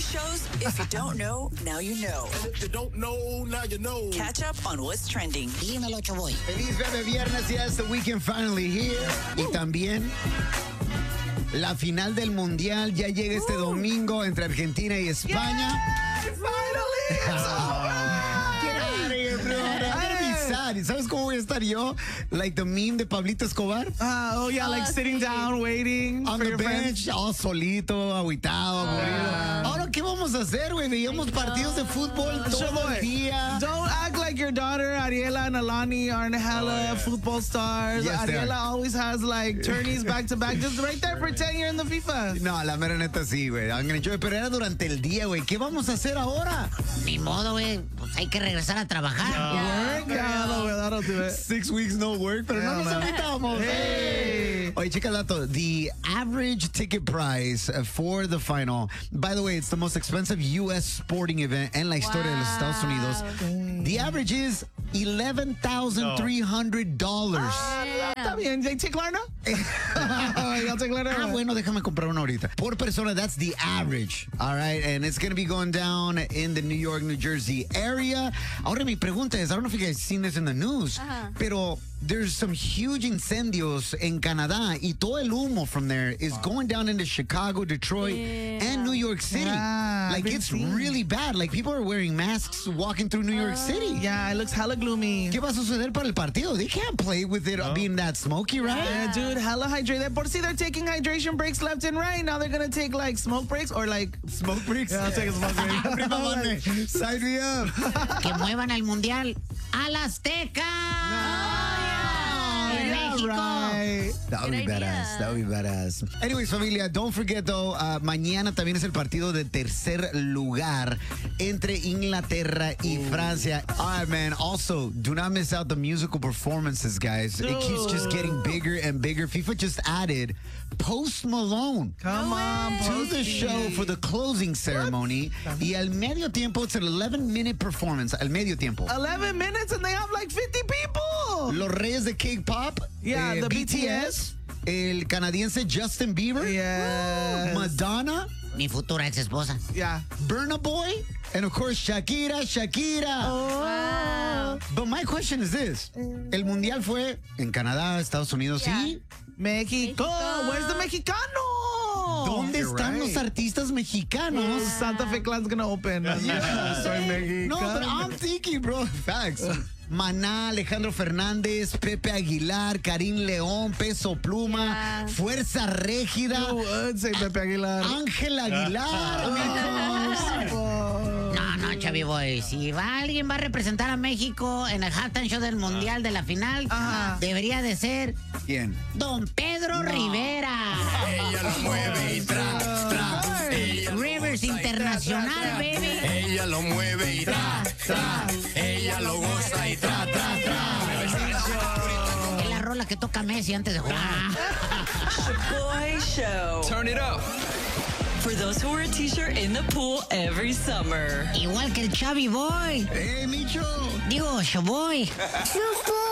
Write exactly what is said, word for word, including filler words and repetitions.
shows. If you don't know, now you know. And if you don't know, now you know. Catch up on what's trending. Dímelo, Chavoy. Feliz Bebe Viernes, ya es the weekend finally here. Y también la final del Mundial ya llega este domingo entre Argentina y España. Yes, finally! It's over! Get out of here, bro. I'm gonna be sad. ¿Sabes cómo voy a estar yo? Like the meme de Pablito Escobar. Uh, oh, yeah, like sitting down, waiting On for the your bench, friends. all solito, agüitado, aburrido. Ahora, ¿qué vamos a hacer, güey? Veíamos partidos de fútbol todo Chavoy, el día. don't act like your daughter, Ariela and Alani, aren't hella Oh, yeah. football stars. Yes, they Ariela are. always has like tourneys back to back, just right there pretend you're in the FIFA. No, la mera neta sí, güey. I'm gonna enjoy, pero era durante el día, güey. ¿Qué vamos a hacer ahora? Ni modo, güey. Pues hay que regresar a trabajar. Work? Yeah, no, that'll do it. Six weeks no work, pero no Yeah, nos man. aventamos. Hey. Oye, checa el dato. The average ticket price for the final, by the way, it's the most expensive U S sporting event en la historia de los Estados Unidos. The average is eleven thousand three hundred dollars. Está bien. ¿Ya take Klarna? ¿Ya take Klarna? Ah, bueno, déjame comprar una ahorita. Por persona, that's the average. All right, and it's going to be going down in the New York, New Jersey area. Ahora mi pregunta es, I don't know if you guys seen this in the news, pero there's some huge incendios en Canadá y todo el humo from there is going down into Chicago, Detroit, and New York City. Yeah, like, I've been it's seeing. really bad. Like, people are wearing masks walking through New York City. Yeah, it looks hella gloomy. ¿Qué va a suceder para el partido? They can't play with it being that smoky, right? Yeah, dude, hella hydrated. Por si they're taking hydration breaks left and right. Now they're gonna take like smoke breaks or like Smoke breaks? Yeah, I'll take a smoke break. Prima Mane, sign me up. Que muevan al Mundial al Azteca. En Yeah, México. right. That would be badass. That would be badass. Anyways, familia, don't forget though, uh, mañana también es el partido de tercer lugar entre Inglaterra y Francia. All right, man. Also, do not miss out the musical performances, guys. It keeps just getting bigger and bigger. FIFA just added Post Malone Come on, to the Posty. show for the closing ceremony. Y al medio tiempo, it's an eleven minute performance. Al medio tiempo. eleven minutes and they have like fifty people. Los Reyes de K-Pop. Yeah, eh, the B T S. El canadiense Justin Bieber. Yes. Madonna. Mi futura ex esposa. Yeah. Burna Boy. And of course, Shakira, Shakira. Oh. But my question is this. El Mundial fue en Canadá, Estados Unidos. ¿Sí? México. Where's the Mexicano? ¿Dónde You're están right. los artistas mexicanos? Santa Fe Clan's gonna open. Yeah. Soy No, but mexicano. I'm thinking, bro. Facts. Maná, Alejandro Fernández, Pepe Aguilar, Karim León, Peso Pluma, Fuerza Régida, You would say Pepe Aguilar. Ángel Aguilar. amigos. No, no, Chavi Boy. Si va, alguien va a representar a México en el halftime show del Mundial de la final, Ajá. debería de ser ¿Quién? Don Pedro Rivera. Ella lo mueve y tra, tra. Ella lo Rivers goza y Internacional, baby. Ella lo mueve y tra, tra. Ella lo goza y tra, tra, tra. Es la rola que toca Messi antes de jugar. Boy Show. Turn it up. For those who wear a t-shirt in the pool every summer. Igual que el Chavi Boy. ¡Eh, Micho! Digo, Showboy.